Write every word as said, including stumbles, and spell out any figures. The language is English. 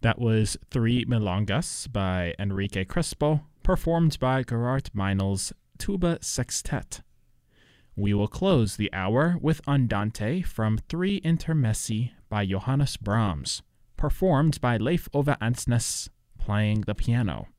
That was Three Milongas by Enrique Crespo, performed by Gerard Meinl's Tuba Sextet. We will close the hour with Andante from Three Intermessi by Johannes Brahms, performed by Leif Ove Ansnes, playing the piano.